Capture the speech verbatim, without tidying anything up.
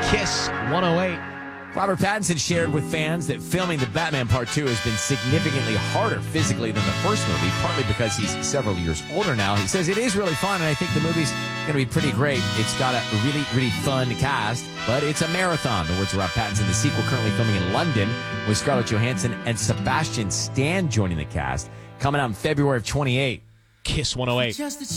Kiss one oh eight. Robert Pattinson shared with fans that filming The Batman Part two has been significantly harder physically than the first movie, partly because he's several years older now. He says it is really fun, and I think the movie's going to be pretty great. It's got a really, really fun cast, but it's a marathon. The words of Rob Pattinson. The sequel currently filming in London with Scarlett Johansson and Sebastian Stan joining the cast, coming out in February of twenty-eight. Kiss one oh eight.